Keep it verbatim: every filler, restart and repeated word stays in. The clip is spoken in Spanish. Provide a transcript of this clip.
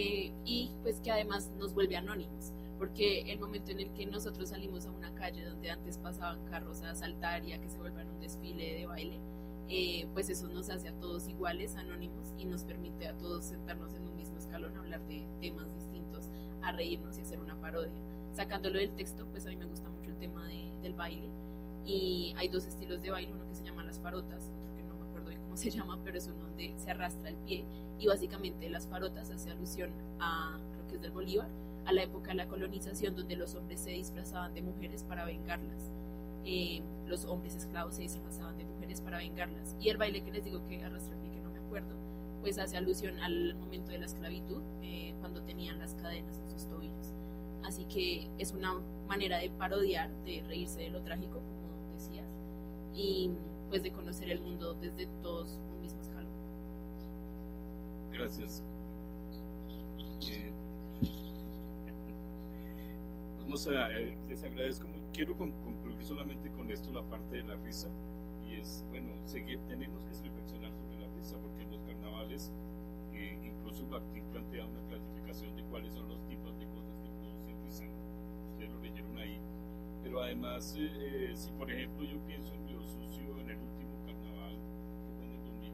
eh, y pues que además nos vuelve anónimos, porque el momento en el que nosotros salimos a una calle donde antes pasaban carros a saltar y a que se vuelvan un desfile de baile, eh, pues eso nos hace a todos iguales, anónimos, y nos permite a todos sentarnos en un mismo escalón, hablar de temas distintos, a reírnos y hacer una parodia. Sacándolo del texto, pues a mí me gusta mucho el tema de, del baile, y hay dos estilos de baile, uno que se llama las farotas, otro que no me acuerdo de cómo se llama, pero es uno donde se arrastra el pie, y básicamente las farotas hace alusión a, creo que es del Bolívar, a la época de la colonización, donde los hombres se disfrazaban de mujeres para vengarlas. Eh, los hombres esclavos se disfrazaban de mujeres para vengarlas. Y el baile que les digo que arrastra el pie, que no me acuerdo, pues hace alusión al momento de la esclavitud, eh, cuando tenían las cadenas en sus tobillos. Así que es una manera de parodiar, de reírse de lo trágico, como decías, y pues de conocer el mundo desde todos un mismo escalón. Gracias. Eh, vamos a, eh, les agradezco. Quiero con, concluir solamente con esto la parte de la risa, y es, bueno, seguir, tenemos que reflexionar sobre la risa, porque en los carnavales, eh, incluso Bakhtin plantea una clasificación de cuáles son los tipos de cosas que producen risa. Ustedes lo leyeron ahí. Pero además, eh, si por ejemplo yo pienso en Río Sucio, en el último